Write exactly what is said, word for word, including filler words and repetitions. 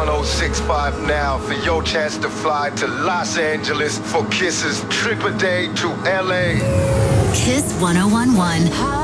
one oh six five now for your chance to fly to Los Angeles for Kiss's trip a day to L A. Kiss one oh one one.